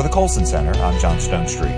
the Colson Center, I'm John Stonestreet.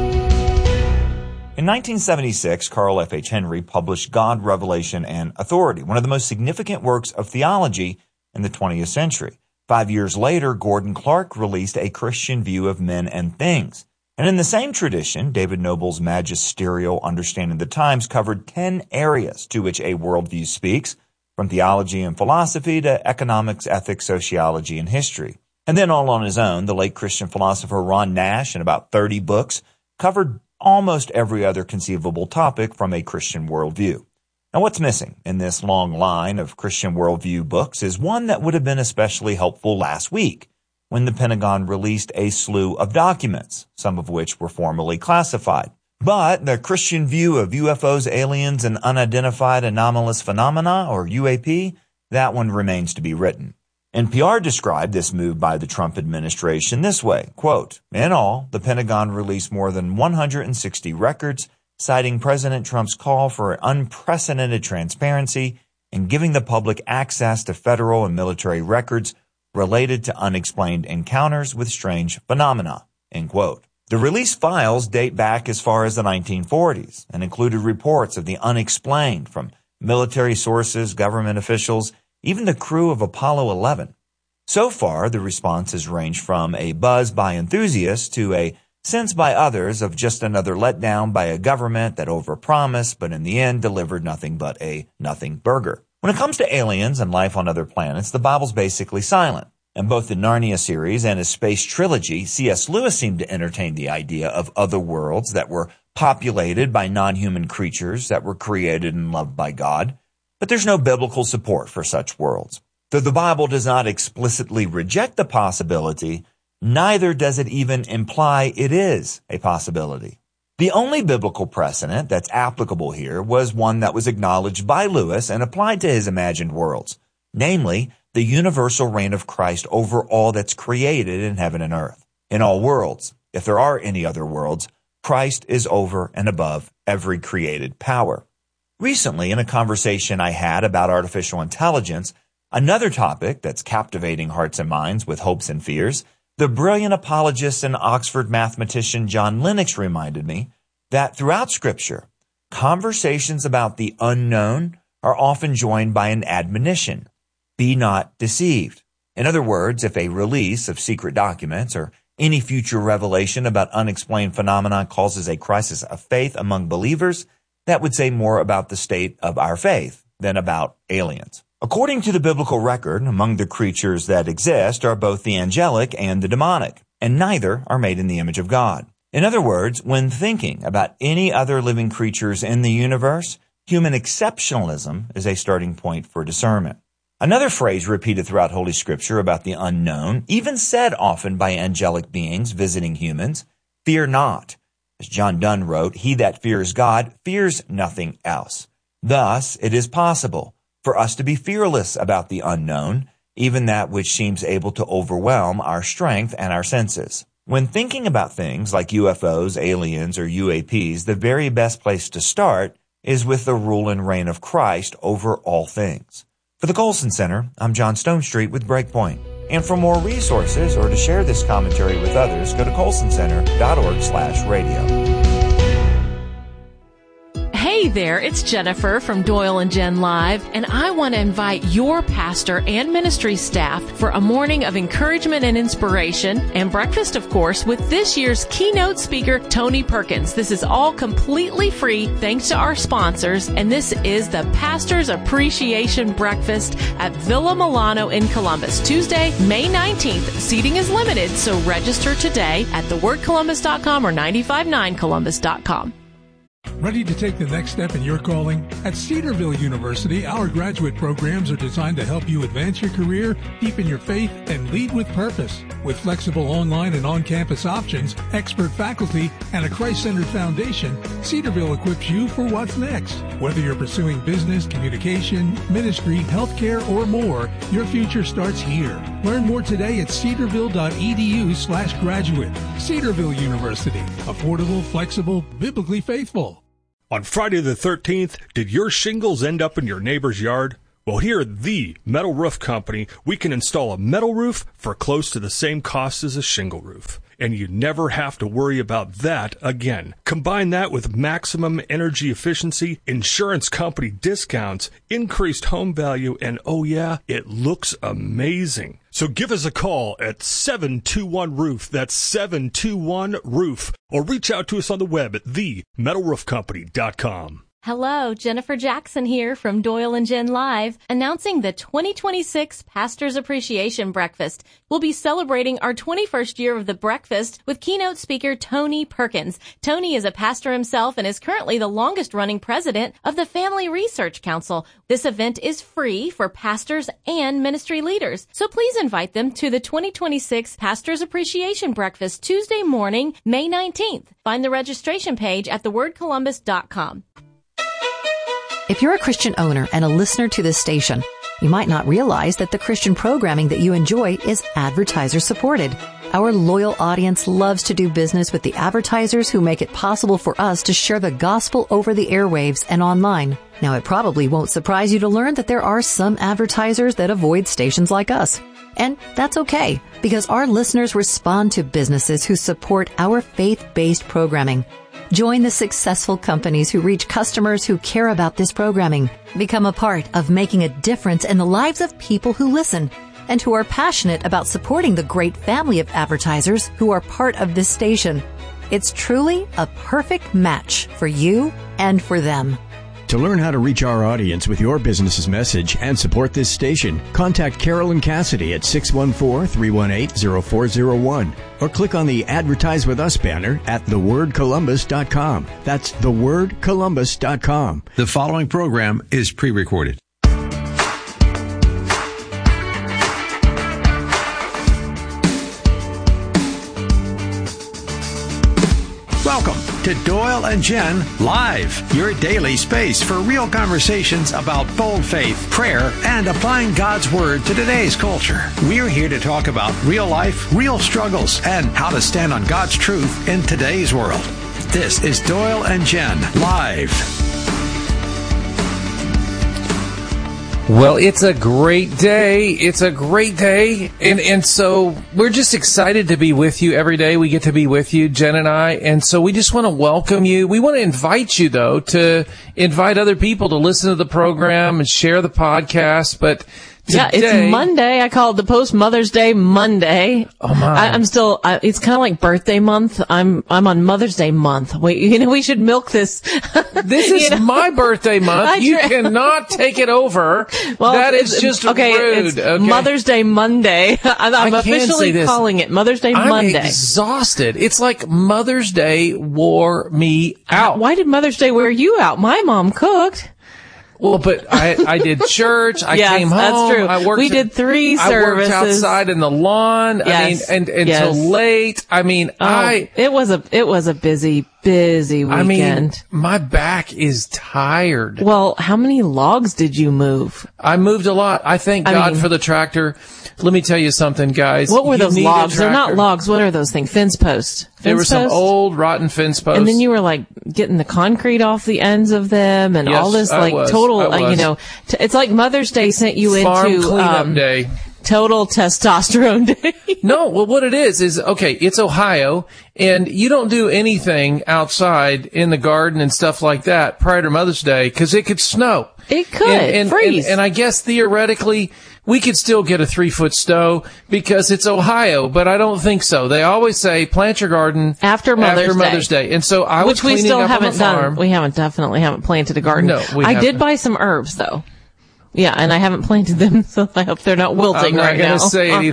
In 1976, Carl F. H. Henry published God, Revelation, and Authority, one of the most significant works of theology in the 20th century. 5 years later, Gordon Clark released A Christian View of Men and Things. And in the same tradition, David Noble's magisterial Understanding the Times covered 10 areas to which a worldview speaks, from theology and philosophy to economics, ethics, sociology, and history. And then all on his own, the late Christian philosopher Ron Nash, in about 30 books, covered almost every other conceivable topic from a Christian worldview. Now, what's missing in this long line of Christian worldview books is one that would have been especially helpful last week, when the Pentagon released a slew of documents, some of which were formally classified. But the Christian view of UFOs, aliens, and unidentified anomalous phenomena, or UAP, that one remains to be written. NPR described this move by the Trump administration this way, quote, "In all, the Pentagon released more than 160 records, citing President Trump's call for unprecedented transparency and giving the public access to federal and military records related to unexplained encounters with strange phenomena," end quote. The released files date back as far as the 1940s and included reports of the unexplained from military sources, government officials, even the crew of Apollo 11. So far, the response has ranged from a buzz by enthusiasts to a sense by others of just another letdown by a government that overpromised but in the end delivered nothing but a nothing burger. When it comes to aliens and life on other planets, the Bible's basically silent. In both the Narnia series and his space trilogy, C.S. Lewis seemed to entertain the idea of other worlds that were populated by non-human creatures that were created and loved by God. But there's no biblical support for such worlds. Though the Bible does not explicitly reject the possibility, neither does it even imply it is a possibility. The only biblical precedent that's applicable here was one that was acknowledged by Lewis and applied to his imagined worlds, namely the universal reign of Christ over all that's created in heaven and earth. In all worlds, if there are any other worlds, Christ is over and above every created power. Recently, in a conversation I had about artificial intelligence, another topic that's captivating hearts and minds with hopes and fears, the brilliant apologist and Oxford mathematician John Lennox reminded me that throughout Scripture, conversations about the unknown are often joined by an admonition: be not deceived. In other words, if a release of secret documents or any future revelation about unexplained phenomena causes a crisis of faith among believers, that would say more about the state of our faith than about aliens. According to the biblical record, among the creatures that exist are both the angelic and the demonic, and neither are made in the image of God. In other words, when thinking about any other living creatures in the universe, human exceptionalism is a starting point for discernment. Another phrase repeated throughout Holy Scripture about the unknown, even said often by angelic beings visiting humans, fear not. As John Donne wrote, he that fears God fears nothing else. Thus, it is possible for us to be fearless about the unknown, even that which seems able to overwhelm our strength and our senses. When thinking about things like UFOs, aliens, or UAPs, the very best place to start is with the rule and reign of Christ over all things. For the Colson Center, I'm John Stonestreet with Breakpoint. And for more resources or to share this commentary with others, go to colsoncenter.org/radio. Hey there, it's Jennifer from Doyle and Jen Live, and I want to invite your pastor and ministry staff for a morning of encouragement and inspiration, and breakfast, of course, with this year's keynote speaker, Tony Perkins. This is all completely free, thanks to our sponsors, and this is the Pastor's Appreciation Breakfast at Villa Milano in Columbus, Tuesday, May 19th. Seating is limited, so register today at thewordcolumbus.com or 959columbus.com. Ready to take the next step in your calling? At Cedarville University, our graduate programs are designed to help you advance your career, deepen your faith, and lead with purpose. With flexible online and on-campus options, expert faculty, and a Christ-centered foundation, Cedarville equips you for what's next. Whether you're pursuing business, communication, ministry, healthcare, or more, your future starts here. Learn more today at cedarville.edu/graduate. Cedarville University. Affordable, flexible, biblically faithful. On Friday the 13th, did your shingles end up in your neighbor's yard? Well, here at the Metal Roof Company, we can install a metal roof for close to the same cost as a shingle roof. And you never have to worry about that again. Combine that with maximum energy efficiency, insurance company discounts, increased home value, and oh yeah, it looks amazing. So give us a call at 721-ROOF. That's 721-ROOF. Or reach out to us on the web at themetalroofcompany.com. Hello, Jennifer Jackson here from Doyle and Jen Live, announcing the 2026 Pastors Appreciation Breakfast. We'll be celebrating our 21st year of the breakfast with keynote speaker Tony Perkins. Tony is a pastor himself and is currently the longest-running president of the Family Research Council. This event is free for pastors and ministry leaders, so please invite them to the 2026 Pastors Appreciation Breakfast Tuesday morning, May 19th. Find the registration page at thewordcolumbus.com. If you're a Christian owner and a listener to this station, you might not realize that the Christian programming that you enjoy is advertiser supported. Our loyal audience loves to do business with the advertisers who make it possible for us to share the gospel over the airwaves and online. Now, it probably won't surprise you to learn that there are some advertisers that avoid stations like us. And that's okay, because our listeners respond to businesses who support our faith-based programming. Join the successful companies who reach customers who care about this programming. Become a part of making a difference in the lives of people who listen and who are passionate about supporting the great family of advertisers who are part of this station. It's truly a perfect match for you and for them. To learn how to reach our audience with your business's message and support this station, contact Carolyn Cassidy at 614-318-0401 or click on the Advertise With Us banner at thewordcolumbus.com. That's thewordcolumbus.com. The following program is pre-recorded. Welcome to Doyle and Jen Live, your daily space for real conversations about bold faith, prayer, and applying God's Word to today's culture. We're here to talk about real life, real struggles, and how to stand on God's truth in today's world. This is Doyle and Jen Live. Well, it's a great day. It's a great day. And so we're just excited to be with you every day. We get to be with you, Jen and I. And so we just want to welcome you. We want to invite you, though, to invite other people to listen to the program and share the podcast. But today, it's Monday. I call it the Post-Mother's Day Monday. Oh my! I'm still. It's kind of like birthday month. I'm on Mother's Day month. Wait, we should milk this. This is my birthday month. You cannot take it over. Well, that is just rude. It's Mother's Day Monday. I'm officially calling it Mother's Day Monday. I'm exhausted. It's like Mother's Day wore me out. Why did Mother's Day wear you out? My mom cooked. Well, but I did church. I came home. That's true. We did 3 services. I worked outside in the lawn. Yes. I mean, until late. I mean, it was a busy weekend. I mean, my back is tired. Well, how many logs did you move? I moved a lot. I thank God for the tractor. Let me tell you something, guys. What were those logs? They're not logs. What are those things? Fence posts. There were some old rotten fence posts. And then you were like getting the concrete off the ends of them and all this total, it's like Mother's Day sent you Farm into cleanup day. Total testosterone day. No, well, what it is okay, it's Ohio, and you don't do anything outside in the garden and stuff like that prior to Mother's Day because it could snow. It could freeze. And I guess theoretically, we could still get a 3-foot snow because it's Ohio, but I don't think so. They always say plant your garden after Mother's Day. And so I was cleaning up on the farm. We definitely haven't planted a garden. No, I did buy some herbs though. Yeah, and I haven't planted them, so I hope they're not wilting right now. I'm not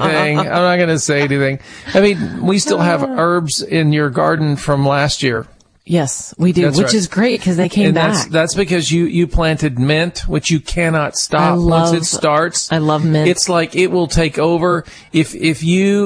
going to say anything. I mean, we still have herbs in your garden from last year. Yes, we do, which is great because they came back. That's because you planted mint, which you cannot stop once it starts. I love mint. It's like it will take over. If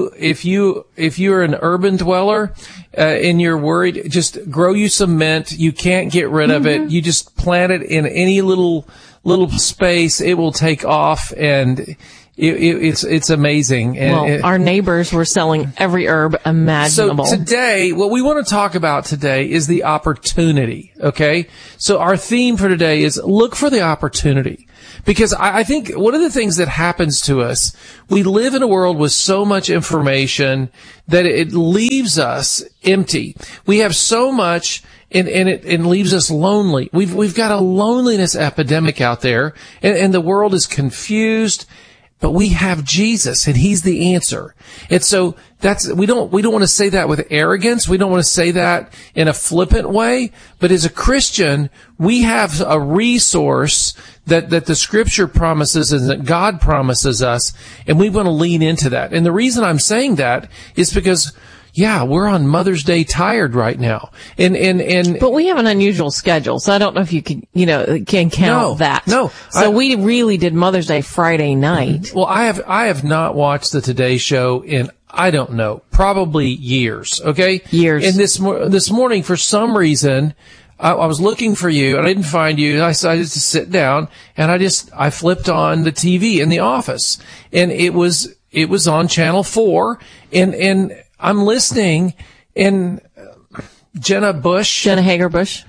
you're an urban dweller and you're worried, just grow you some mint. You can't get rid of it. You just plant it in any little space. It will take off and it's amazing. And our neighbors were selling every herb imaginable. So today, what we want to talk about today is the opportunity, okay? So our theme for today is look for the opportunity. Because I think one of the things that happens to us, we live in a world with so much information that it leaves us empty. We have so much and it leaves us lonely. We've got a loneliness epidemic out there, and the world is confused. But we have Jesus, and He's the answer. And so we don't want to say that with arrogance. We don't want to say that in a flippant way. But as a Christian, we have a resource that the Scripture promises and that God promises us, and we want to lean into that. And the reason I'm saying that is because, yeah, we're on Mother's Day tired right now. But we have an unusual schedule, so I don't know if you can count that. No. So we really did Mother's Day Friday night. Well, I have not watched the Today Show in, I don't know, probably years, okay? Years. And this morning, for some reason, I was looking for you and I didn't find you. I decided to sit down and I flipped on the TV in the office, and it was on Channel 4, and I'm listening, and Jenna Hager Bush,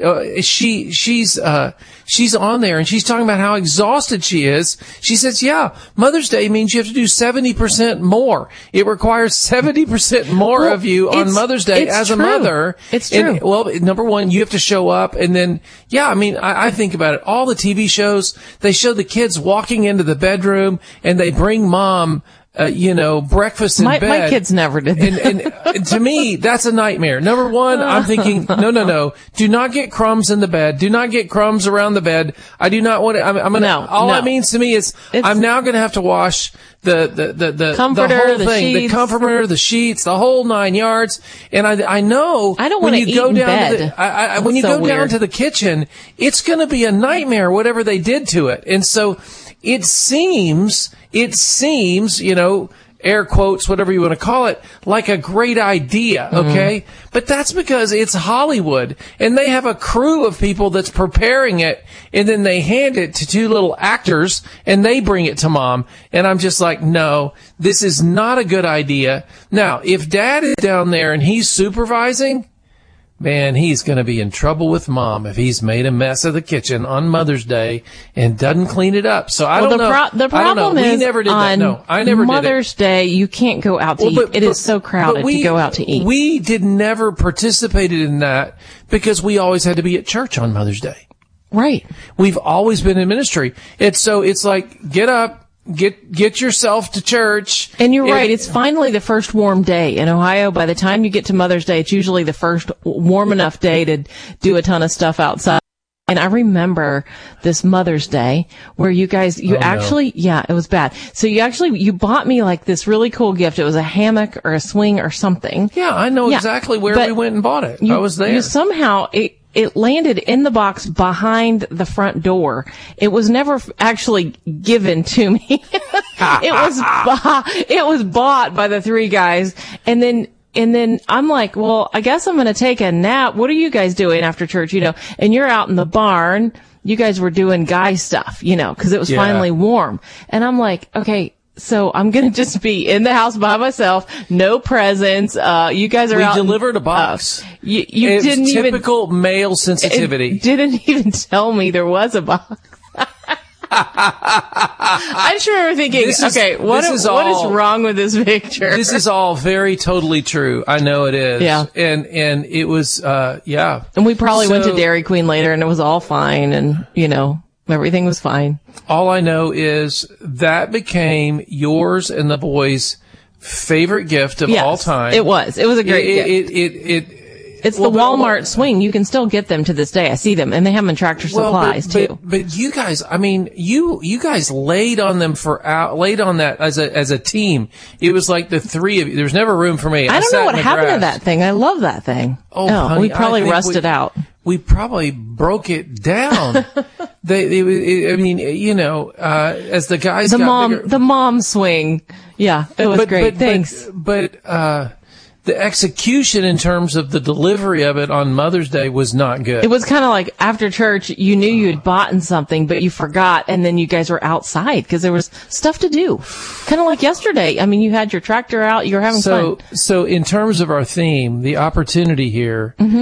she's on there, and she's talking about how exhausted she is. She says, yeah, Mother's Day means you have to do 70% more. It requires 70% more of you on Mother's Day as a mother. It's true. And, number one, you have to show up, and then, yeah, I mean, I think about it. All the TV shows, they show the kids walking into the bedroom, and they bring mom breakfast in bed. My kids never did that. And to me, that's a nightmare. Number one, I'm thinking, no. Do not get crumbs in the bed. Do not get crumbs around the bed. I do not want to, that means to me is I'm now going to have to wash the comforter, the whole thing, sheets. the comforter, the sheets, the whole 9 yards. And I know I don't want to eat in bed. When you go down to the kitchen, it's going to be a nightmare, whatever they did to it. And so it seems, air quotes, whatever you want to call it, like a great idea, okay? Mm-hmm. But that's because it's Hollywood, and they have a crew of people that's preparing it, and then they hand it to two little actors, and they bring it to mom. And I'm just like, no, this is not a good idea. Now, if dad is down there and he's supervising, man, he's going to be in trouble with mom if he's made a mess of the kitchen on Mother's Day and doesn't clean it up. So I don't know. The problem is, we never did that. No, I never did it. Mother's Day, you can't go out to eat. It is so crowded to go out to eat. We never participated in that because we always had to be at church on Mother's Day. Right. We've always been in ministry. It's like, get up. Get yourself to church. And you're right. It's finally the first warm day in Ohio. By the time you get to Mother's Day, it's usually the first warm enough day to do a ton of stuff outside. And I remember this Mother's Day where it was bad. So you bought me like this really cool gift. It was a hammock or a swing or something. Yeah, I know exactly where we went and bought it. I was there. Somehow it landed in the box behind the front door. It was never actually given to me. It was bought by the three guys. And then I'm like, well, I guess I'm going to take a nap. What are you guys doing after church? And you're out in the barn. You guys were doing guy stuff, cause it was finally warm. And I'm like, okay, so I'm going to just be in the house by myself. No presents. You guys are out. We delivered a box. You didn't even. Typical male sensitivity. Didn't even tell me there was a box. I just remember thinking, what is wrong with this picture? This is all very totally true. I know it is. Yeah. And it was, yeah. And we probably went to Dairy Queen later and it was all fine and, everything was fine. All I know is that became yours and the boys' favorite gift of all time. It was. It was a great gift. It's the Walmart swing. You can still get them to this day. I see them, and they have them in Tractor Supplies too. But you guys, I mean, you guys laid on that as a team. It was like the three of you. There was never room for me. I don't know what happened to that thing. I love that thing. Oh, honey, we probably rusted out. We probably broke it down. As the guys the mom swing. Yeah, it was great. Thanks. But the execution in terms of the delivery of it on Mother's Day was not good. It was kind of like after church, you knew you had bought something, but you forgot, and then you guys were outside because there was stuff to do. Kind of like yesterday. I mean, you had your tractor out, you were having fun. So in terms of our theme, the opportunity here,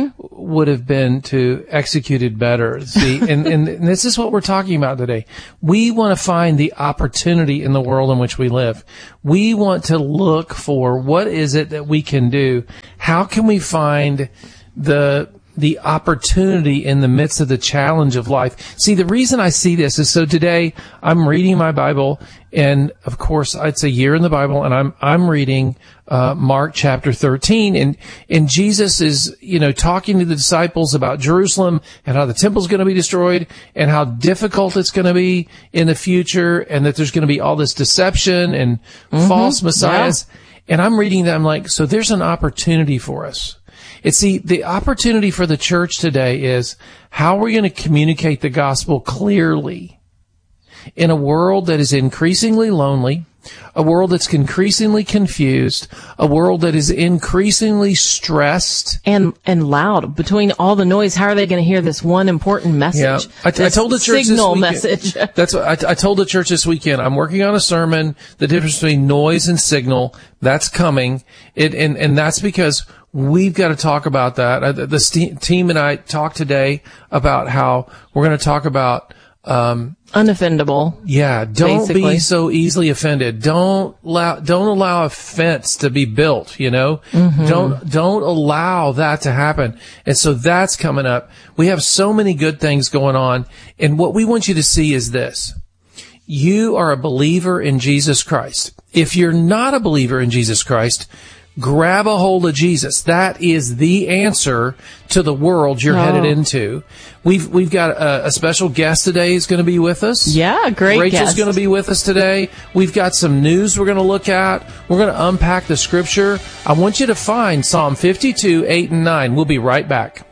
would have been to execute it better. See, and this is what we're talking about today. We want to find the opportunity in the world in which we live. We want to look for what is it that we can do? How can we find the opportunity in the midst of the challenge of life? See, the reason I see this is so today I'm reading my Bible, and of course it's a year in the Bible, and I'm reading Mark chapter 13, and Jesus is, talking to the disciples about Jerusalem and how the temple's going to be destroyed and how difficult it's going to be in the future, and that there's going to be all this deception and false messiahs. Yeah. And I'm reading that, I'm like, so there's an opportunity for us. The opportunity for the church today is how are we going to communicate the gospel clearly in a world that is increasingly lonely, a world that's increasingly confused, a world that is increasingly stressed and loud. Between all the noise, how are they going to hear this one important message? Yeah, I told the church signal this weekend, message. That's what I told the church this weekend. I'm working on a sermon, the difference between noise and signal. That's coming. And that's because we've got to talk about that. The team and I talked today about how we're going to talk about unoffendable. Yeah, don't basically. be so easily offended. Don't allow offense to be built, Mm-hmm. Don't allow that to happen. And so that's coming up. We have so many good things going on, and what we want you to see is this. You are a believer in Jesus Christ. If you're not a believer in Jesus Christ, grab a hold of Jesus. That is the answer to the world you're headed into. We've got a special guest today who's going to be with us. Yeah, great Rachel's guest. going to be with us today. We've got some news we're going to look at. We're going to unpack the scripture. I want you to find Psalm 52, 8, and 9. We'll be right back.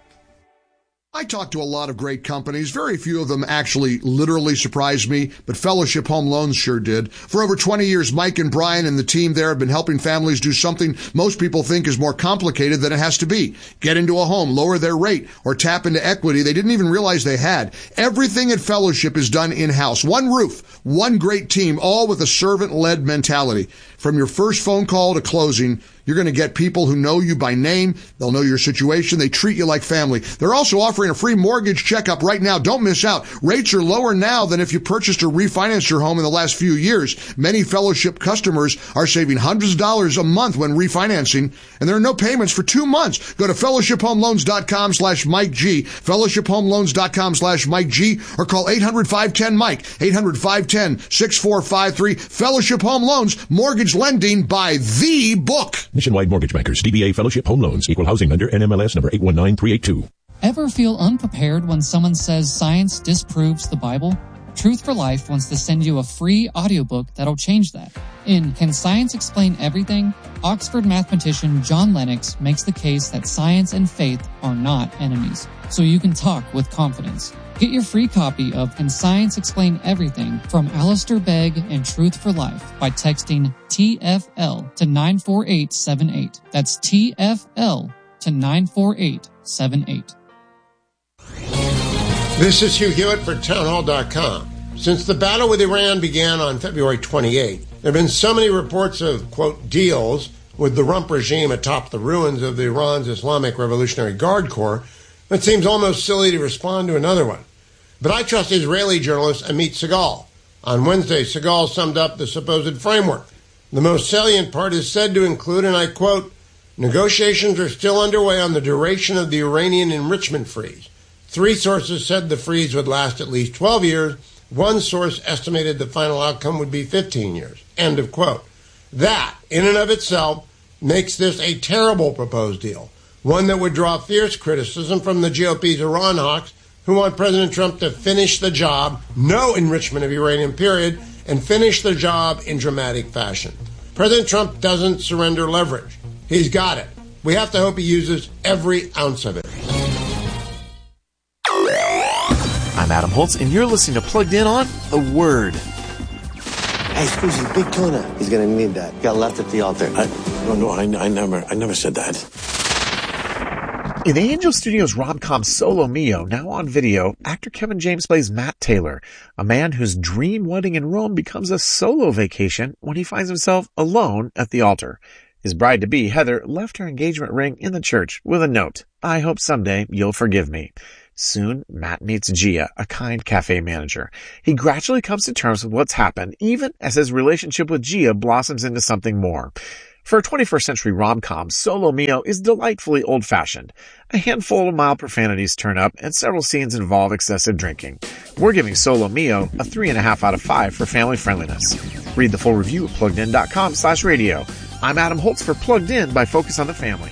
I talked to a lot of great companies. Very few of them actually literally surprised me, but Fellowship Home Loans sure did. For over 20 years, Mike and Brian and the team there have been helping families do something most people think is more complicated than it has to be. Get into a home, lower their rate, or tap into equity they didn't even realize they had. Everything at Fellowship is done in-house. One roof, one great team, all with a servant-led mentality. From your first phone call to closing, you're going to get people who know you by name. They'll know your situation. They treat you like family. They're also offering a free mortgage checkup right now. Don't miss out. Rates are lower now than if you purchased or refinanced your home in the last few years. Many Fellowship customers are saving hundreds of dollars a month when refinancing, and there are no payments for 2 months. Go to fellowshiphomeloans.com/Mike G, fellowshiphomeloans.com/Mike G, or call 800-510-MIKE, 800-510-6453. Fellowship Home Loans, mortgage lending by the book. Nationwide Mortgage Bankers, DBA Fellowship Home Loans, Equal Housing Lender, NMLS number 819382. Ever feel unprepared when someone says science disproves the Bible? Truth for Life wants to send you a free audiobook that'll change that. In Can Science Explain Everything?, Oxford mathematician John Lennox makes the case that science and faith are not enemies, so you can talk with confidence. Get your free copy of Can Science Explain Everything from Alistair Begg and Truth for Life by texting TFL to 94878. That's TFL to 94878. This is Hugh Hewitt for townhall.com. Since the battle with Iran began on February 28, there have been so many reports of, quote, deals with the rump regime atop the ruins of Iran's Islamic Revolutionary Guard Corps, it seems almost silly to respond to another one. But I trust Israeli journalist Amit Segal. On Wednesday, Segal summed up the supposed framework. The most salient part is said to include, and I quote, negotiations are still underway on the duration of the Iranian enrichment freeze. 3 sources said the freeze would last at least 12 years. One source estimated the final outcome would be 15 years. End of quote. That, in and of itself, makes this a terrible proposed deal, one that would draw fierce criticism from the GOP's Iran hawks who want President Trump to finish the job, no enrichment of uranium, period, and finish the job in dramatic fashion. President Trump doesn't surrender leverage. He's got it. We have to hope he uses every ounce of it. I'm Adam Holtz, and you're listening to Plugged In on The Word. Hey, Squeezy, big tuna. He's going to need that. Got left at the altar. No, I never said that. In the Angel Studios rom-com Solo Mio, now on video, actor Kevin James plays Matt Taylor, a man whose dream wedding in Rome becomes a solo vacation when he finds himself alone at the altar. His bride-to-be, Heather, left her engagement ring in the church with a note. I hope someday you'll forgive me. Soon, Matt meets Gia, a kind cafe manager. He gradually comes to terms with what's happened, even as his relationship with Gia blossoms into something more. For a 21st century rom-com, Solo Mio is delightfully old-fashioned. A handful of mild profanities turn up, and several scenes involve excessive drinking. We're giving Solo Mio a 3.5 out of 5 for family friendliness. Read the full review at PluggedIn.com/radio. I'm Adam Holtz for Plugged In by Focus on the Family.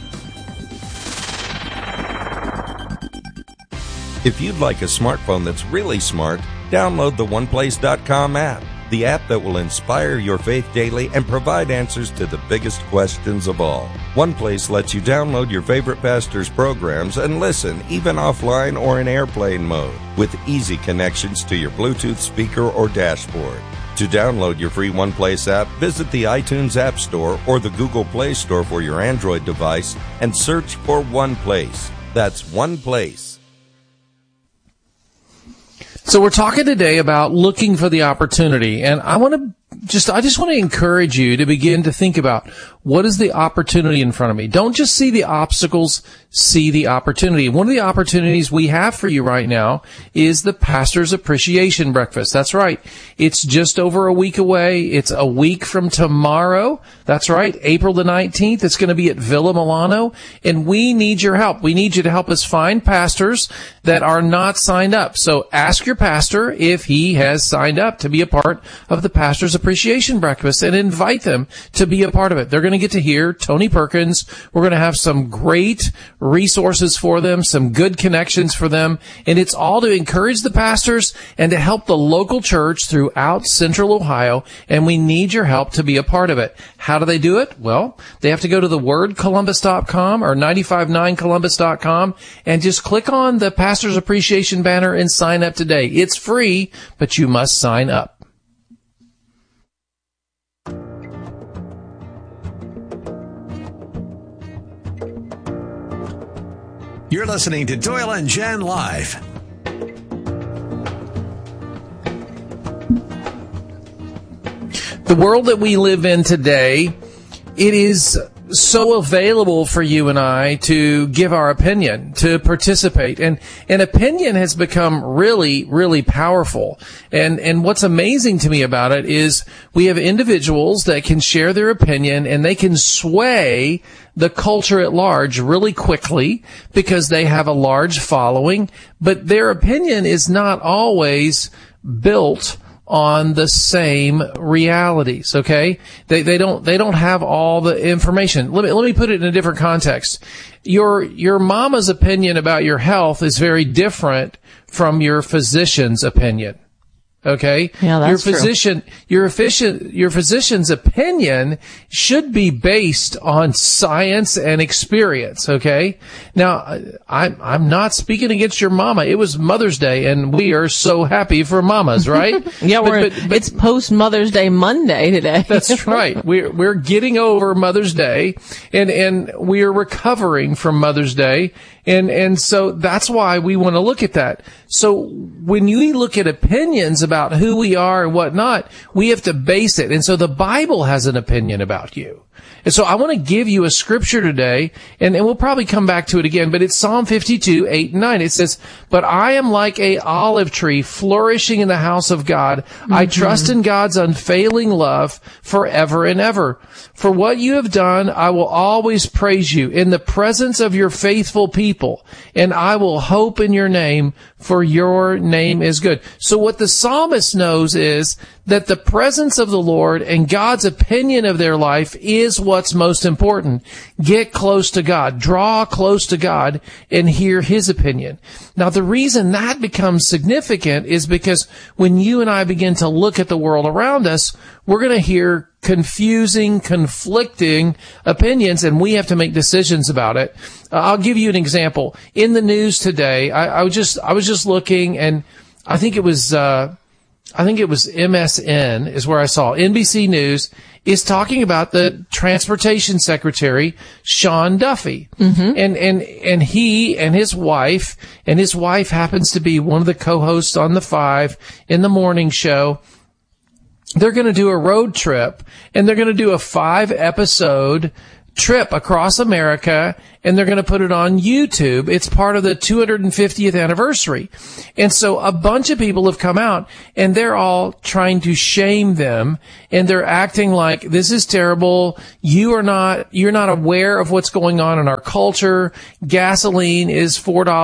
If you'd like a smartphone that's really smart, download the OnePlace.com app, the app that will inspire your faith daily and provide answers to the biggest questions of all. OnePlace lets you download your favorite pastor's programs and listen, even offline or in airplane mode, with easy connections to your Bluetooth speaker or dashboard. To download your free OnePlace app, visit the iTunes App Store or the Google Play Store for your Android device and search for OnePlace. That's OnePlace. So we're talking today about looking for the opportunity, and I just want to encourage you to begin to think about what is the opportunity in front of me. Don't just see the obstacles, see the opportunity. One of the opportunities we have for you right now is the Pastor's Appreciation Breakfast. That's right. It's just over a week away. It's a week from tomorrow. That's right. April the 19th. It's going to be at Villa Milano, and we need your help. We need you to help us find pastors that are not signed up. So ask your pastor if he has signed up to be a part of the Pastor's Appreciation Breakfast and invite them to be a part of it. They're going to get to hear Tony Perkins. We're going to have some great resources for them, some good connections for them, and it's all to encourage the pastors and to help the local church throughout Central Ohio, and we need your help to be a part of it. How do they do it? Well, they have to go to thewordcolumbus.com or 959columbus.com and just click on the Pastor's Appreciation banner and sign up today. It's free, but you must sign up. You're listening to Doyle and Jen Live. The world that we live in today, it is so available for you and I to give our opinion, to participate. And opinion has become really, really powerful. And what's amazing to me about it is we have individuals that can share their opinion and they can sway the culture at large really quickly because they have a large following, but their opinion is not always built on the same realities, okay? They don't have all the information. Let me put it in a different context. Your mama's opinion about your health is very different from your physician's opinion. Okay? Yeah, that's true. Your physician's opinion should be based on science and experience, okay? Now, I'm not speaking against your mama. It was Mother's Day, and we are so happy for mamas, right? Yeah, but it's post Mother's Day Monday today. That's right. We're getting over Mother's Day, and we are recovering from Mother's Day. And so that's why we want to look at that. So when you look at opinions about who we are and whatnot, we have to base it. And so the Bible has an opinion about you. And so I want to give you a scripture today, and we'll probably come back to it again, but it's Psalm 52, 8 and 9. It says, "But I am like a olive tree flourishing in the house of God. I trust in God's unfailing love forever and ever. For what you have done, I will always praise you in the presence of your faithful people, and I will hope in your name, for your name is good." So what the psalmist knows is that the presence of the Lord and God's opinion of their life is what's most important. Get close to God. Draw close to God and hear His opinion. Now, the reason that becomes significant is because when you and I begin to look at the world around us, we're going to hear confusing, conflicting opinions, and we have to make decisions about it. I'll give you an example. In the news today, I was just looking, and I think it was MSN is where I saw NBC News is talking about the Transportation Secretary, Sean Duffy. And he and his wife happens to be one of the co-hosts on the 5 in the morning show. They're going to do a road trip, and they're going to do a 5-episode trip across America, and they're going to put it on YouTube. It's part of the 250th anniversary. And so a bunch of people have come out, and they're all trying to shame them, and they're acting like, this is terrible. You're not aware of what's going on in our culture. Gasoline is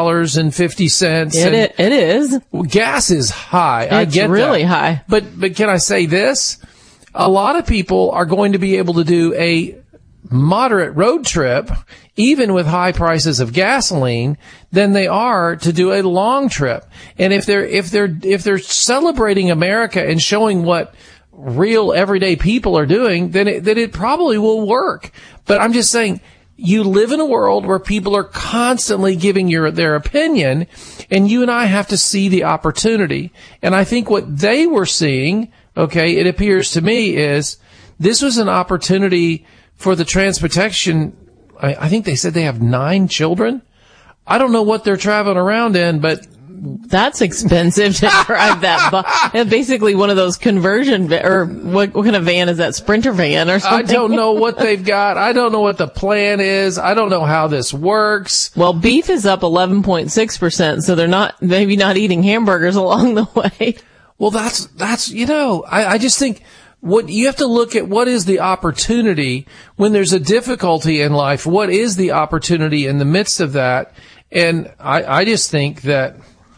$4.50. It is. Gas is high. I get that. It's really high. But can I say this? A lot of people are going to be able to do a moderate road trip, even with high prices of gasoline, than they are to do a long trip. And if they're celebrating America and showing what real everyday people are doing, then it probably will work. But I'm just saying, you live in a world where people are constantly giving their opinion, and you and I have to see the opportunity. And I think what they were seeing, okay, it appears to me, is this was an opportunity for the transportation. I think they said they have 9 children. I don't know what they're traveling around in, but that's expensive to drive that. Basically one of those conversion, or what kind of van is that? Sprinter van or something? I don't know what they've got. I don't know what the plan is. I don't know how this works. Well, beef is up 11.6%, so they're maybe not eating hamburgers along the way. Well, that's, I just think what you have to look at, what is the opportunity when there's a difficulty in life? What is the opportunity in the midst of that? And I just think that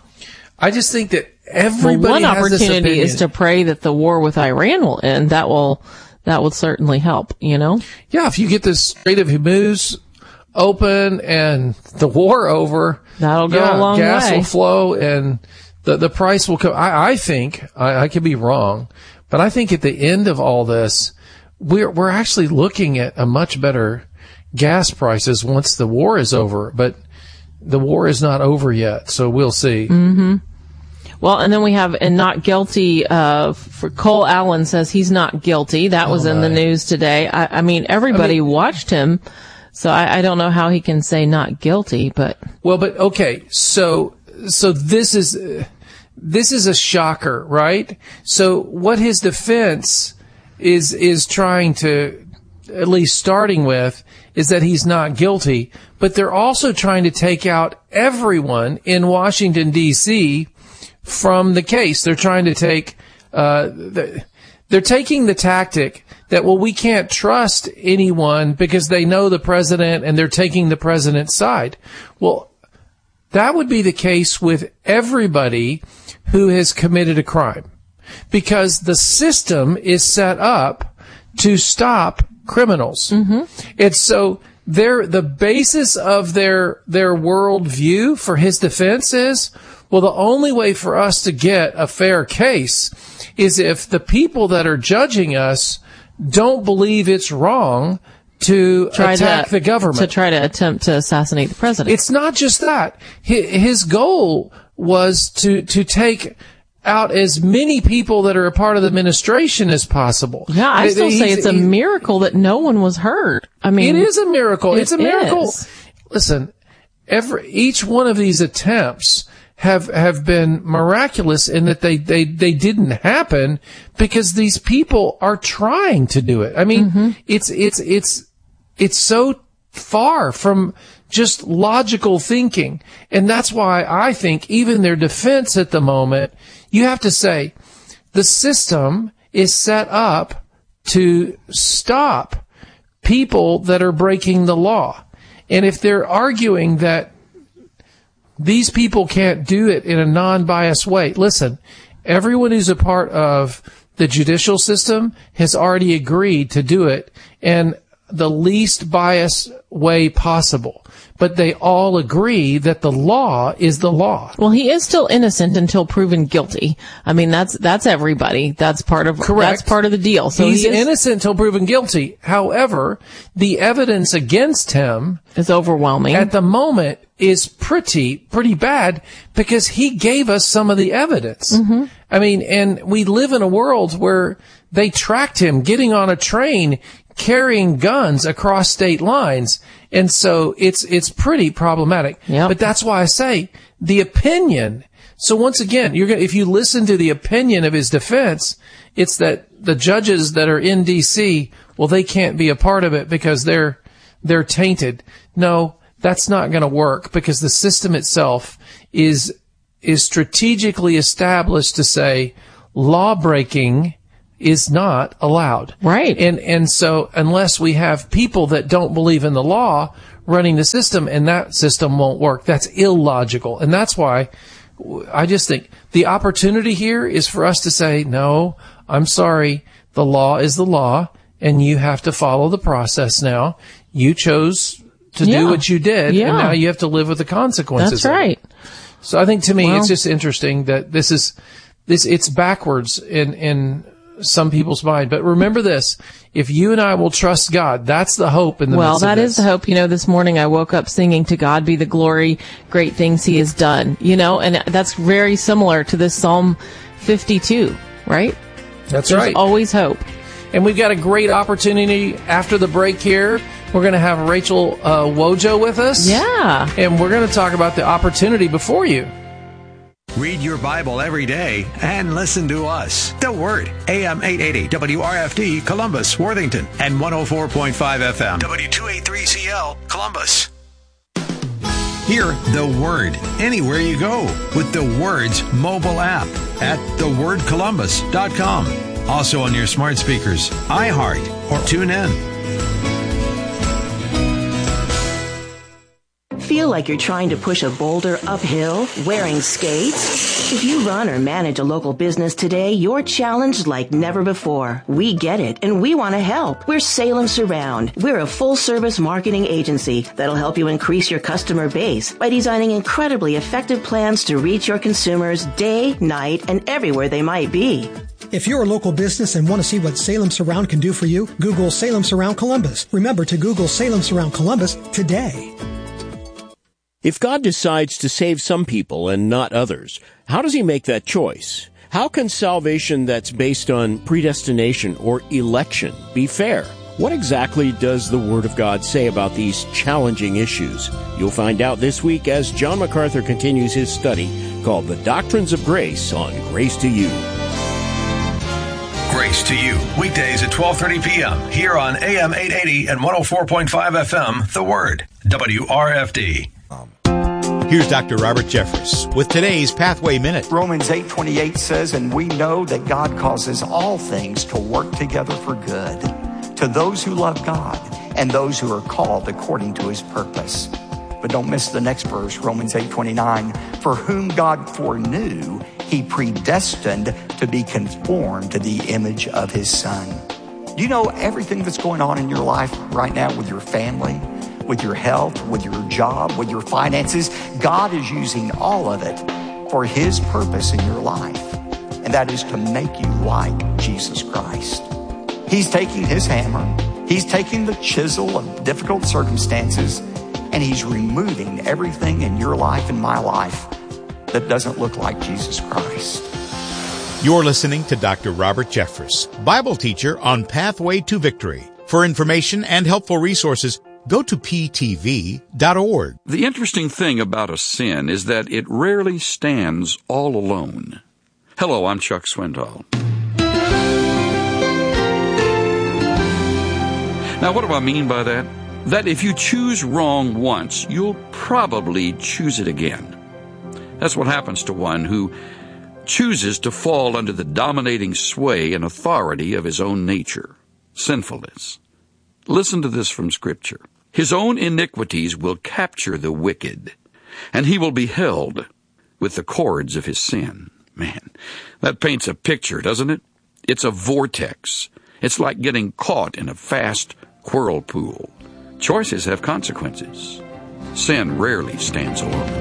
everybody one has this opportunity opinion. is to pray that the war with Iran will end. That will certainly help, Yeah, if you get this Strait of Hormuz open and the war over, that'll go a long way. Gas will flow and the price will come. I think, I could be wrong, but I think at the end of all this, we're actually looking at a much better gas prices once the war is over, but the war is not over yet, so we'll see. Mm-hmm. Well, and then we have a not guilty, for Cole Allen says he's not guilty. That was in the news today. I mean, everybody watched him, so I don't know how he can say not guilty, but. Well, but okay, so this is a shocker, right? So what his defense is trying to, at least starting with, is that he's not guilty, but they're also trying to take out everyone in Washington, D.C. from the case. They're trying to take, they're taking the tactic that, well, we can't trust anyone because they know the president and they're taking the president's side. Well, that would be the case with everybody who has committed a crime, because the system is set up to stop criminals. Mm-hmm. It's so the basis of their worldview for his defense is, well, the only way for us to get a fair case is if the people that are judging us don't believe it's wrong to attack the government. To try to attempt to assassinate the president. It's not just that. His goal was to take out as many people that are a part of the administration as possible. Yeah, I still say it's a miracle that no one was hurt. I mean, it is a miracle. It's a miracle. Listen, each one of these attempts have been miraculous in that they didn't happen because these people are trying to do it. I mean, it's so far from just logical thinking. And that's why I think even their defense at the moment, you have to say the system is set up to stop people that are breaking the law. And if they're arguing that these people can't do it in a non-biased way, listen, everyone who's a part of the judicial system has already agreed to do it in the least biased way possible. But they all agree that the law is the law. Well, he is still innocent until proven guilty. I mean, that's everybody. That's part of, correct. That's part of the deal. So he's innocent until proven guilty. However, the evidence against him is overwhelming. At the moment is pretty bad because he gave us some of the evidence. Mm-hmm. I mean, and we live in a world where they tracked him getting on a train, carrying guns across state lines. And so it's pretty problematic. Yep. But that's why I say the opinion. So once again, if you listen to the opinion of his defense, it's that the judges that are in DC, well, they can't be a part of it because they're they're tainted. No, that's not going to work because the system itself is strategically established to say law breaking is not allowed. Right. And so unless we have people that don't believe in the law running the system, and that system won't work, that's illogical. And that's why I just think the opportunity here is for us to say, no, I'm sorry, the law is the law, and you have to follow the process now. You chose to do what you did, and now you have to live with the consequences. That's right. So I think to me, it's just interesting that it's backwards in some people's mind. But remember this, if you and I will trust God, that's the hope in the midst of this. Well, that is the hope. This morning I woke up singing "To God Be the Glory, Great Things He Has Done," and that's very similar to this Psalm 52, right? That's There's right. always hope. And we've got a great opportunity after the break here. We're going to have Rachel Wojo with us. Yeah. And we're going to talk about the opportunity before you. Read your Bible every day and listen to us. The Word, AM 880 WRFD, Columbus, Worthington, and 104.5 FM, W283CL, Columbus. Hear The Word anywhere you go with The Word's mobile app at thewordcolumbus.com. Also on your smart speakers, iHeart, or TuneIn. Feel like you're trying to push a boulder uphill wearing skates? If you run or manage a local business today, you're challenged like never before. We get it, and we want to help. We're Salem Surround. We're a full-service marketing agency that'll help you increase your customer base by designing incredibly effective plans to reach your consumers day, night, and everywhere they might be. If you're a local business and want to see what Salem Surround can do for you, Google Salem Surround Columbus. Remember to Google Salem Surround Columbus today. If God decides to save some people and not others, how does he make that choice? How can salvation that's based on predestination or election be fair? What exactly does the Word of God say about these challenging issues? You'll find out this week as John MacArthur continues his study called The Doctrines of Grace on Grace to You. Grace to You, weekdays at 12:30 p.m. here on AM 880 and 104.5 FM, The Word, WRFD. Here's Dr. Robert Jeffress with today's Pathway Minute. Romans 8:28 says, "And we know that God causes all things to work together for good to those who love God and those who are called according to his purpose." But don't miss the next verse, Romans 8:29. "For whom God foreknew, he predestined to be conformed to the image of his Son." Do you know everything that's going on in your life right now with your family, with your health, with your job, with your finances? God is using all of it for his purpose in your life, and that is to make you like Jesus Christ. He's taking his hammer, he's taking the chisel of difficult circumstances, and he's removing everything in your life and my life that doesn't look like Jesus Christ. You're listening to Dr. Robert Jeffress, Bible teacher on Pathway to Victory. For information and helpful resources, go to ptv.org. The interesting thing about a sin is that it rarely stands all alone. Hello, I'm Chuck Swindoll. Now, what do I mean by that? That if you choose wrong once, you'll probably choose it again. That's what happens to one who chooses to fall under the dominating sway and authority of his own nature, sinfulness. Listen to this from Scripture. "His own iniquities will capture the wicked, and he will be held with the cords of his sin." Man, that paints a picture, doesn't it? It's a vortex. It's like getting caught in a fast whirlpool. Choices have consequences. Sin rarely stands alone.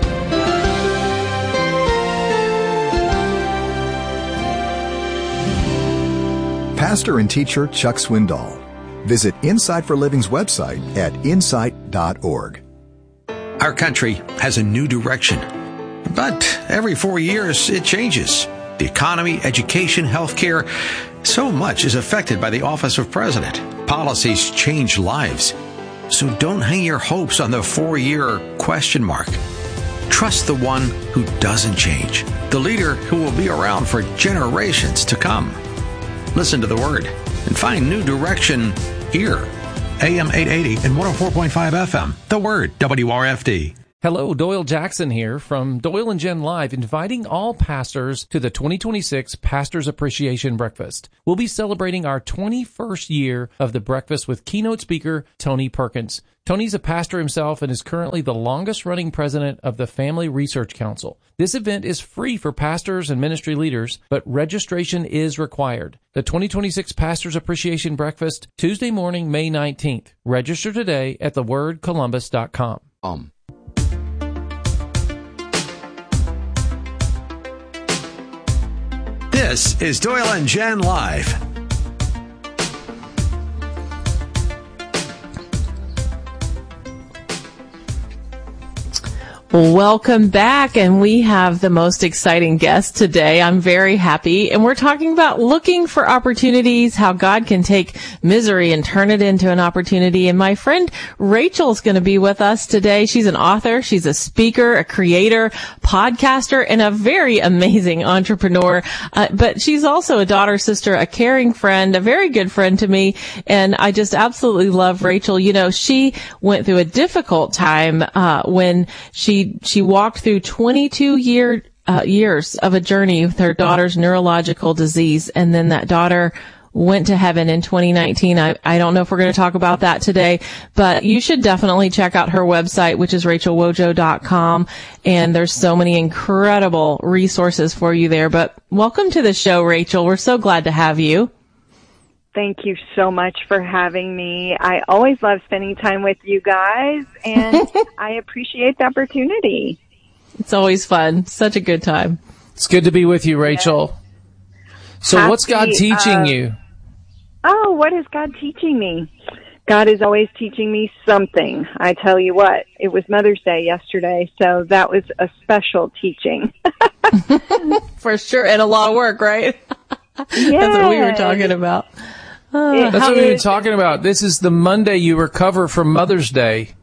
Pastor and teacher Chuck Swindoll. Visit Insight for Living's website at insight.org. Our country has a new direction, but every 4 years it changes. The economy, education, healthcare, so much is affected by the office of president. Policies change lives. So don't hang your hopes on the 4-year question mark. Trust the one who doesn't change, the leader who will be around for generations to come. Listen to the Word and find new direction here AM 880 and 104.5 FM. The Word, WRFD. Hello, Doyle Jackson here from Doyle and Jen Live, inviting all pastors to the 2026 Pastors Appreciation Breakfast. We'll be celebrating our 21st year of the breakfast with keynote speaker Tony Perkins. Tony's a pastor himself and is currently the longest-running president of the Family Research Council. This event is free for pastors and ministry leaders, but registration is required. The 2026 Pastors Appreciation Breakfast, Tuesday morning, May 19th. Register today at thewordcolumbus.com. This is Doyle and Jen Live. Welcome back, and we have the most exciting guest today. I'm very happy, and we're talking about looking for opportunities, how God can take misery and turn it into an opportunity. And my friend Rachel's going to be with us today. She's an author, she's a speaker, a creator, podcaster, and a very amazing entrepreneur. But she's also a daughter, sister, a caring friend, a very good friend to me, and I just absolutely love Rachel. You know, she went through a difficult time when she walked through 22 years of a journey with her daughter's neurological disease, and then that daughter went to heaven in 2019. I don't know if we're going to talk about that today, but you should definitely check out her website, which is rachelwojo.com, and there's so many incredible resources for you there. But welcome to the show, Rachel. We're so glad to have you. Thank you so much for having me. I always love spending time with you guys, and I appreciate the opportunity. It's always fun. Such a good time. It's good to be with you, Rachel. So what's God teaching you? Oh, what is God teaching me? God is always teaching me something. I tell you what, it was Mother's Day yesterday, so that was a special teaching. For sure, and a lot of work, right? Yeah. That's what we were talking about. That's what we were talking about. This is the Monday you recover from Mother's Day.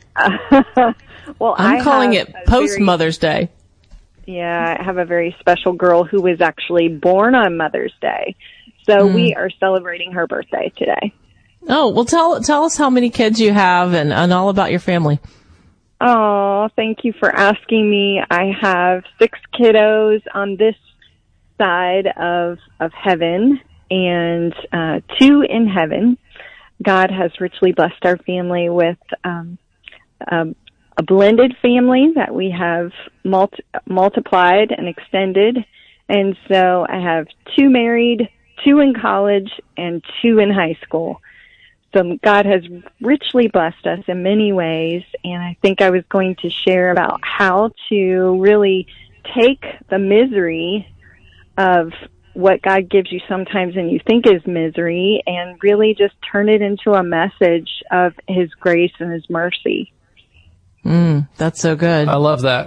Well, I'm calling it post-Mother's Day. Yeah, I have a very special girl who was actually born on Mother's Day. So we are celebrating her birthday today. Oh, well, tell us how many kids you have and all about your family. Oh, thank you for asking me. I have 6 kiddos on this side of heaven, and 2 in heaven. God has richly blessed our family with a blended family that we have multiplied and extended. And so I have 2 married, 2 in college, and 2 in high school. So God has richly blessed us in many ways, and I think I was going to share about how to really take the misery of what God gives you sometimes and you think is misery and really just turn it into a message of His grace and His mercy. That's so good. I love that.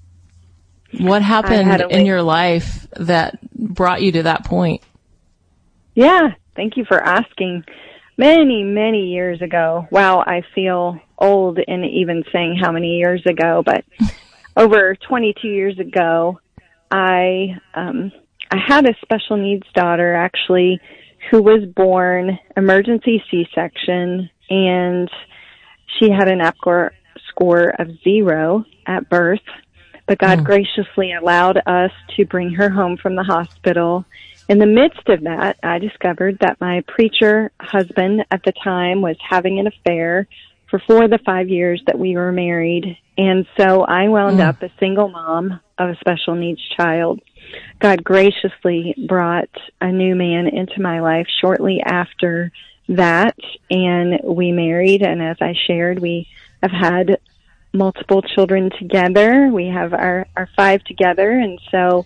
What happened in your life that brought you to that point? Yeah, thank you for asking. Many, many years ago. Wow, I feel old in even saying how many years ago, but over 22 years ago, I had a special needs daughter, actually, who was born emergency C-section, and she had an APGAR score of 0 at birth, but God graciously allowed us to bring her home from the hospital. In the midst of that, I discovered that my preacher husband at the time was having an affair for 4 of the 5 years that we were married, and so I wound up a single mom of a special needs child. God graciously brought a new man into my life shortly after that, and we married, and as I shared, we have had multiple children together. We have our 5 together, and so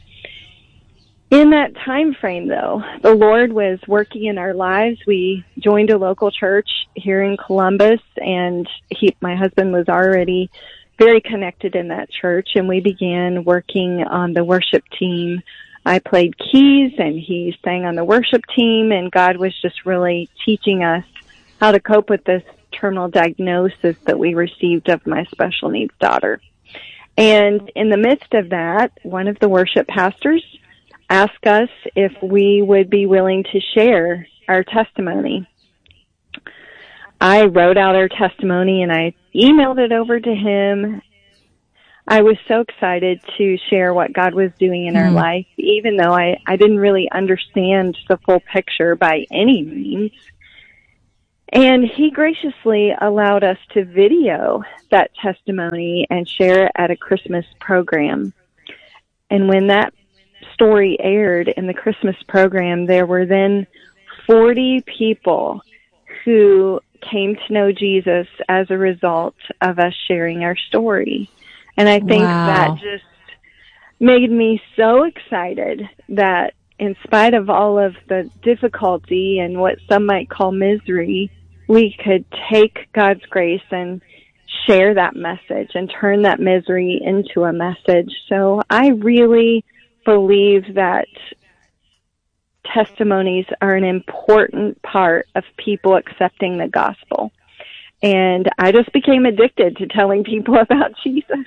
in that time frame, though, the Lord was working in our lives. We joined a local church here in Columbus, and my husband was already very connected in that church, and we began working on the worship team. I played keys, and he sang on the worship team, and God was just really teaching us how to cope with this terminal diagnosis that we received of my special needs daughter. And in the midst of that, one of the worship pastors asked us if we would be willing to share our testimony. I wrote out our testimony and I emailed it over to him. I was so excited to share what God was doing in our life, even though I didn't really understand the full picture by any means. And he graciously allowed us to video that testimony and share it at a Christmas program. And when that story aired in the Christmas program, there were then 40 people who came to know Jesus as a result of us sharing our story. And I think that just made me so excited that in spite of all of the difficulty and what some might call misery, we could take God's grace and share that message and turn that misery into a message. So I really believe that testimonies are an important part of people accepting the gospel. And I just became addicted to telling people about Jesus.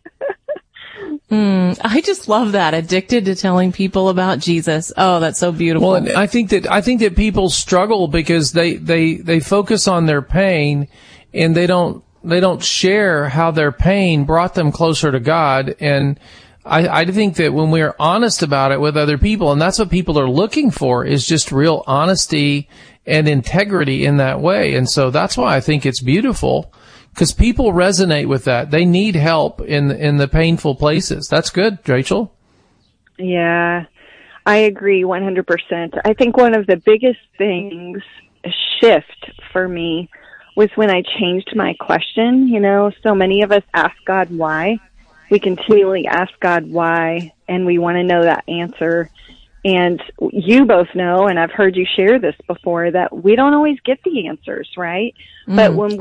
I just love that. Addicted to telling people about Jesus. Oh, that's so beautiful. Well, and I think that people struggle because they focus on their pain and they don't share how their pain brought them closer to God. And I think that when we're honest about it with other people, and that's what people are looking for, is just real honesty and integrity in that way. And so that's why I think it's beautiful, because people resonate with that. They need help in the painful places. That's good, Rachel. Yeah, I agree 100%. I think one of the biggest things, a shift for me, was when I changed my question. You know, so many of us ask God why. We continually ask God why, and we want to know that answer. And you both know, and I've heard you share this before, that we don't always get the answers, right? But when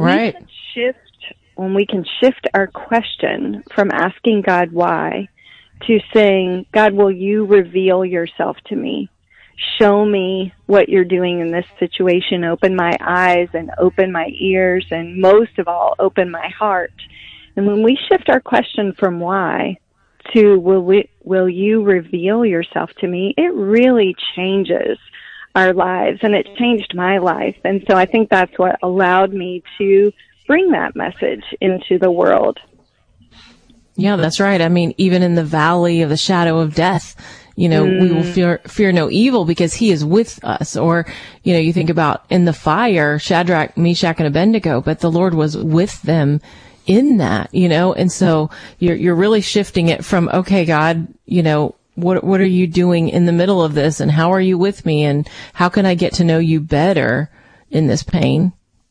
we can shift our question from asking God why to saying, God, will you reveal yourself to me? Show me what you're doing in this situation. Open my eyes and open my ears, and most of all, open my heart. And when we shift our question from why to will you reveal yourself to me, it really changes our lives, and it changed my life. And so I think that's what allowed me to bring that message into the world. Yeah, that's right. I mean, even in the valley of the shadow of death, you know, we will fear no evil because he is with us. Or, you know, you think about in the fire, Shadrach, Meshach, and Abednego, but the Lord was with them in that, you know. And so you're really shifting it from, okay, God, you know, what are you doing in the middle of this, and how are you with me, and how can I get to know you better in this pain?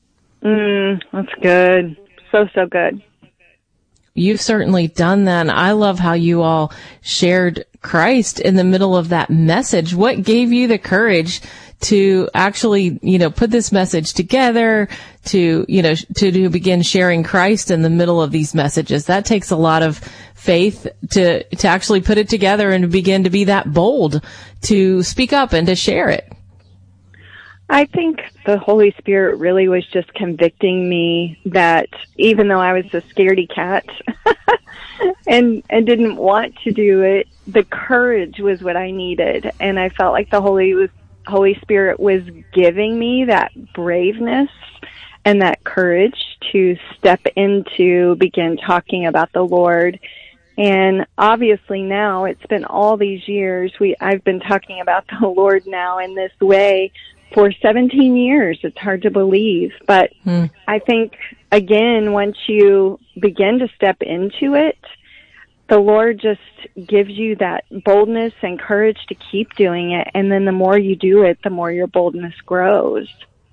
That's good. So good. You've certainly done that. And I love how you all shared Christ in the middle of that message. What gave you the courage to actually, you know, put this message together, to, you know, to begin sharing Christ in the middle of these messages? That takes a lot of faith to actually put it together and begin to be that bold to speak up and to share it. I think the Holy Spirit really was just convicting me that even though I was a scaredy cat and didn't want to do it, the courage was what I needed. And I felt like the Holy Spirit was giving me that braveness and that courage to step into, begin talking about the Lord. And obviously now, it's been all these years, I've been talking about the Lord now in this way for 17 years. It's hard to believe. But I think, again, once you begin to step into it, the Lord just gives you that boldness and courage to keep doing it. And then the more you do it, the more your boldness grows.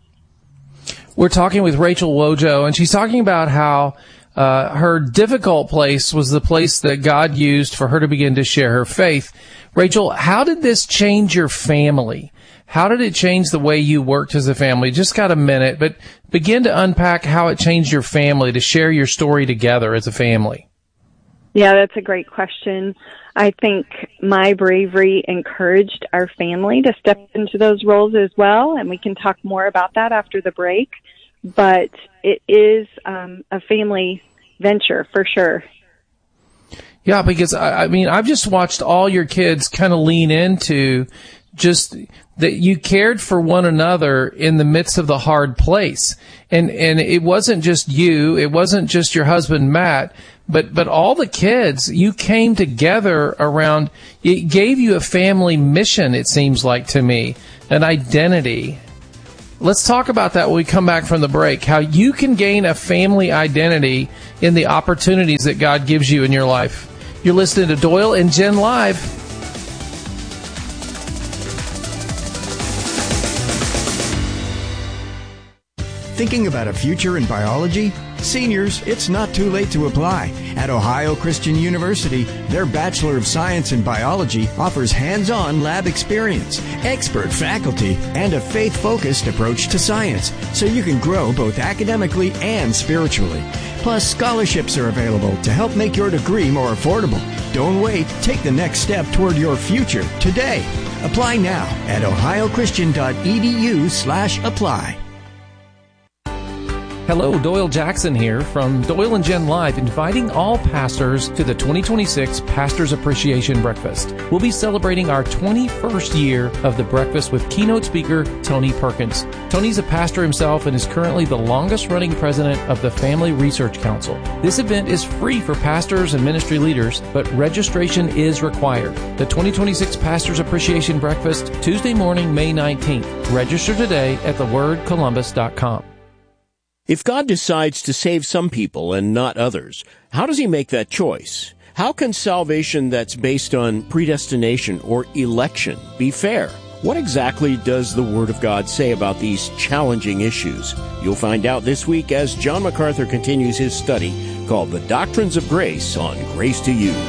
We're talking with Rachel Wojo, and she's talking about how her difficult place was the place that God used for her to begin to share her faith. Rachel, how did this change your family? How did it change the way you worked as a family? Just got a minute, but begin to unpack how it changed your family to share your story together as a family. Yeah, that's a great question. I think my bravery encouraged our family to step into those roles as well, and we can talk more about that after the break. But it is a family venture for sure. Yeah, because I mean, I've just watched all your kids kind of lean into just that you cared for one another in the midst of the hard place. And it wasn't just you, it wasn't just your husband, Matt, but all the kids, you came together around, it gave you a family mission, it seems like to me, an identity. Let's talk about that when we come back from the break, how you can gain a family identity in the opportunities that God gives you in your life. You're listening to Doyle and Jen Live. Thinking about a future in biology? Seniors, it's not too late to apply. At Ohio Christian University, their Bachelor of Science in Biology offers hands-on lab experience, expert faculty, and a faith-focused approach to science, so you can grow both academically and spiritually. Plus, scholarships are available to help make your degree more affordable. Don't wait. Take the next step toward your future today. Apply now at ohiochristian.edu/apply. Hello, Doyle Jackson here from Doyle and Jen Live, inviting all pastors to the 2026 Pastors Appreciation Breakfast. We'll be celebrating our 21st year of the breakfast with keynote speaker Tony Perkins. Tony's a pastor himself and is currently the longest-running president of the Family Research Council. This event is free for pastors and ministry leaders, but registration is required. The 2026 Pastors Appreciation Breakfast, Tuesday morning, May 19th. Register today at thewordcolumbus.com. If God decides to save some people and not others, how does he make that choice? How can salvation that's based on predestination or election be fair? What exactly does the Word of God say about these challenging issues? You'll find out this week as John MacArthur continues his study called The Doctrines of Grace on Grace to You.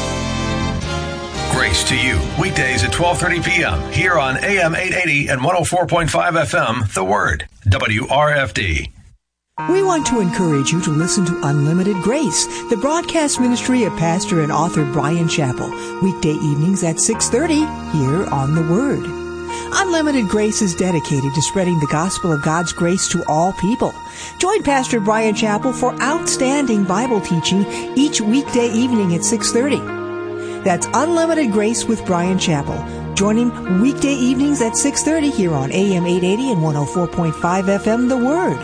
Grace to You, weekdays at 12:30 p.m. here on AM 880 and 104.5 FM, The Word, WRFD. We want to encourage you to listen to Unlimited Grace, the broadcast ministry of pastor and author Bryan Chapell, weekday evenings at 6:30 here on The Word. Unlimited Grace is dedicated to spreading the gospel of God's grace to all people. Join Pastor Bryan Chapell for outstanding Bible teaching each weekday evening at 6:30. That's Unlimited Grace with Bryan Chapell. Join him weekday evenings at 6:30 here on AM 880 and 104.5 FM The Word.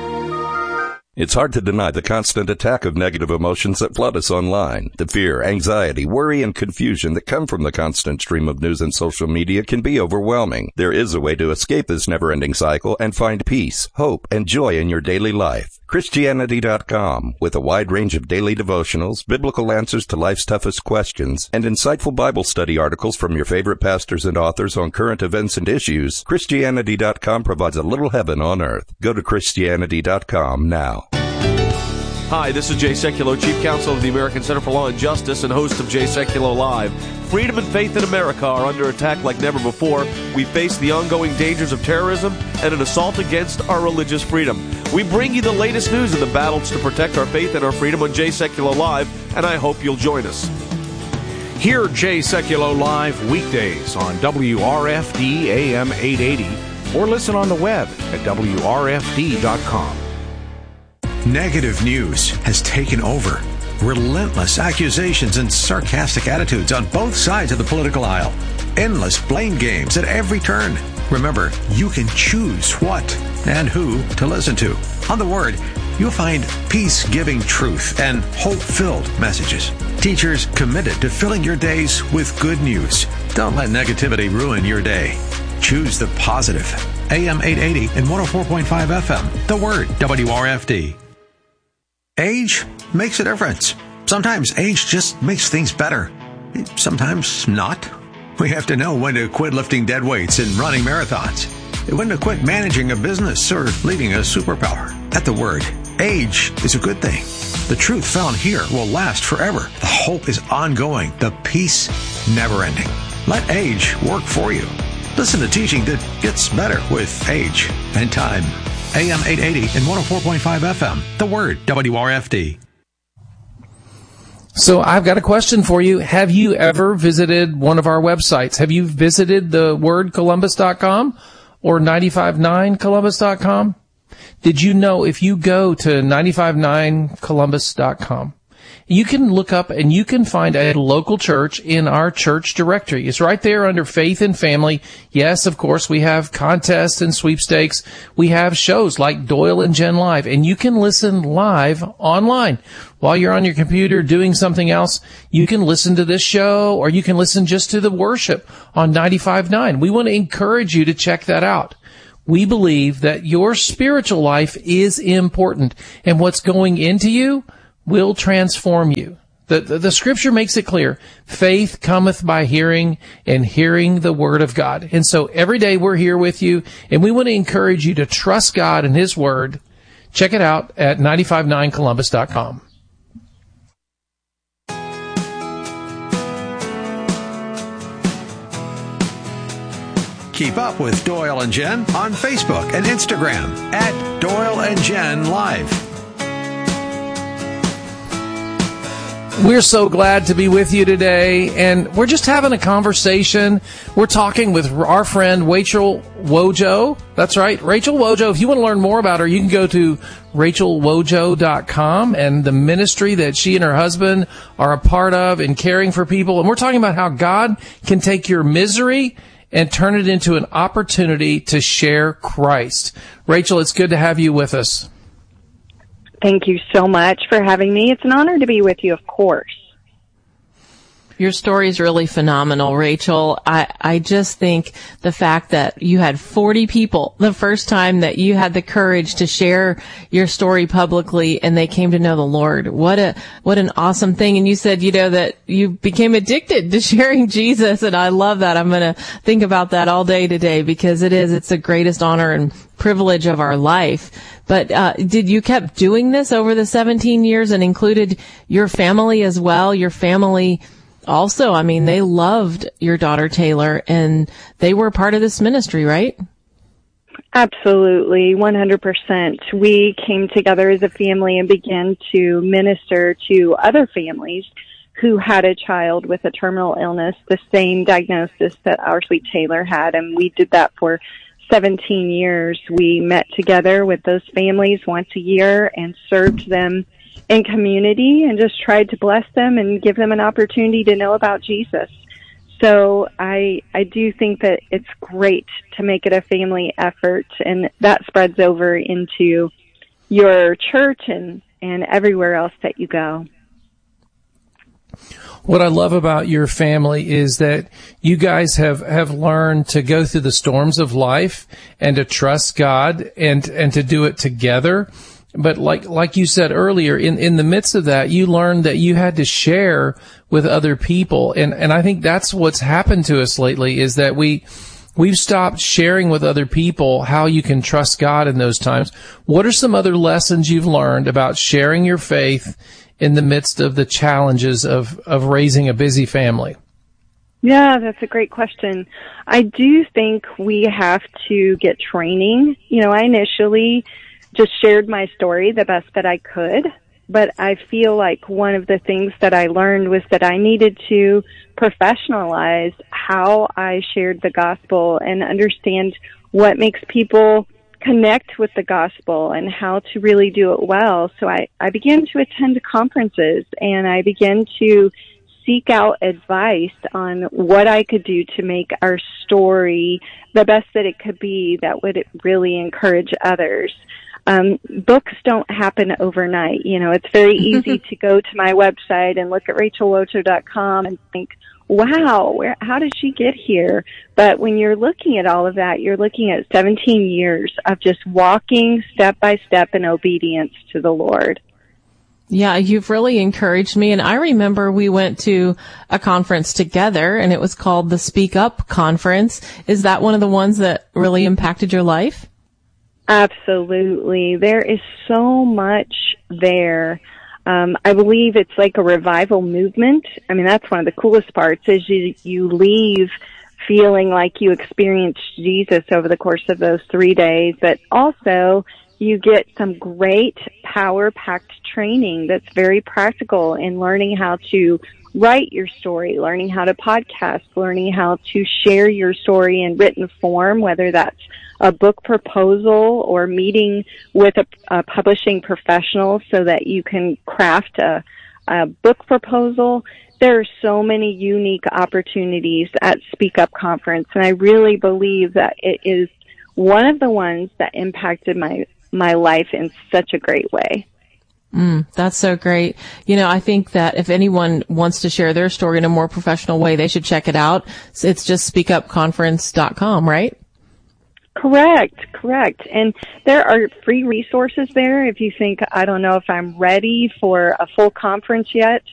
It's hard to deny the constant attack of negative emotions that flood us online. The fear, anxiety, worry, and confusion that come from the constant stream of news and social media can be overwhelming. There is a way to escape this never-ending cycle and find peace, hope, and joy in your daily life. Christianity.com, with a wide range of daily devotionals, biblical answers to life's toughest questions, and insightful Bible study articles from your favorite pastors and authors on current events and issues, Christianity.com provides a little heaven on earth. Go to Christianity.com now. Hi, this is Jay Sekulow, Chief Counsel of the American Center for Law and Justice and host of Jay Sekulow Live. Freedom and faith in America are under attack like never before. We face the ongoing dangers of terrorism and an assault against our religious freedom. We bring you the latest news in the battles to protect our faith and our freedom on Jay Sekulow Live, and I hope you'll join us. Hear Jay Sekulow Live weekdays on WRFD AM 880 or listen on the web at WRFD.com. Negative news has taken over. Relentless accusations and sarcastic attitudes on both sides of the political aisle. Endless blame games at every turn. Remember, you can choose what and who to listen to. On The Word, you'll find peace-giving truth and hope-filled messages. Teachers committed to filling your days with good news. Don't let negativity ruin your day. Choose the positive. AM 880 and 104.5 FM. The Word, WRFD. Age makes a difference. Sometimes age just makes things better. Sometimes not. We have to know when to quit lifting dead weights and running marathons. When to quit managing a business or leading a superpower. At The Word, age is a good thing. The truth found here will last forever. The hope is ongoing. The peace never-ending. Let age work for you. Listen to teaching that gets better with age and time. AM 880 and 104.5 FM. The Word, WRFD. So I've got a question for you. Have you ever visited one of our websites? Have you visited the wordcolumbus.com or 959columbus.com? Did you know if you go to 959columbus.com you can look up and you can find a local church in our church directory. It's right there under Faith and Family. Yes, of course, we have contests and sweepstakes. We have shows like Doyle and Jen Live, and you can listen live online. While you're on your computer doing something else, you can listen to this show, or you can listen just to the worship on 95.9. We want to encourage you to check that out. We believe that your spiritual life is important, and what's going into you will transform you. The scripture makes it clear. Faith cometh by hearing, and hearing the word of God. And so every day we're here with you, and we want to encourage you to trust God and his word. Check it out at 959columbus.com. Keep up with Doyle and Jen on Facebook and Instagram at Doyle and Jen Live. We're so glad to be with you today, and we're just having a conversation. We're talking with our friend Rachel Wojo. That's right, Rachel Wojo. If you want to learn more about her, you can go to rachelwojo.com and the ministry that she and her husband are a part of in caring for people. And we're talking about how God can take your misery and turn it into an opportunity to share Christ. Rachel, it's good to have you with us. Thank you so much for having me. It's an honor to be with you, of course. Your story is really phenomenal, Rachel. I just think the fact that you had 40 people the first time that you had the courage to share your story publicly and they came to know the Lord. What an awesome thing. And you said, that you became addicted to sharing Jesus. And I love that. I'm going to think about that all day today because it's the greatest honor and privilege of our life. But did you kept doing this over the 17 years and included your family as well? Your family also, they loved your daughter Taylor and they were part of this ministry, right? Absolutely, 100%. We came together as a family and began to minister to other families who had a child with a terminal illness, the same diagnosis that our sweet Taylor had, and we did that for 17 years. We met together with those families once a year and served them in community and just tried to bless them and give them an opportunity to know about Jesus. So I do think that it's great to make it a family effort, and that spreads over into your church and everywhere else that you go. What I love about your family is that you guys have learned to go through the storms of life and to trust God and to do it together. But like you said earlier, in the midst of that, you learned that you had to share with other people. And I think that's what's happened to us lately is that we've stopped sharing with other people how you can trust God in those times. What are some other lessons you've learned about sharing your faith in the midst of the challenges of raising a busy family? Yeah, that's a great question. I do think we have to get training. I initially just shared my story the best that I could, but I feel like one of the things that I learned was that I needed to professionalize how I shared the gospel and understand what makes people connect with the gospel and how to really do it well. So I began to attend conferences and I began to seek out advice on what I could do to make our story the best that it could be that would really encourage others. Books don't happen overnight. It's very easy to go to my website and look at rachelwojo.com and think, wow, how did she get here? But when you're looking at all of that, you're looking at 17 years of just walking step by step in obedience to the Lord. Yeah, you've really encouraged me. And I remember we went to a conference together and it was called the Speak Up Conference. Is that one of the ones that really impacted your life? Absolutely. There is so much there. I believe it's like a revival movement. That's one of the coolest parts is you leave feeling like you experienced Jesus over the course of those 3 days, but also you get some great power-packed training that's very practical in learning how to write your story, learning how to podcast, learning how to share your story in written form, whether that's a book proposal or meeting with a publishing professional so that you can craft a a book proposal. There are so many unique opportunities at Speak Up Conference, and I really believe that it is one of the ones that impacted my life in such a great way. That's so great. I think that if anyone wants to share their story in a more professional way, they should check it out. It's just speakupconference.com, right? Correct. And there are free resources there if you think, I don't know if I'm ready for a full conference yet.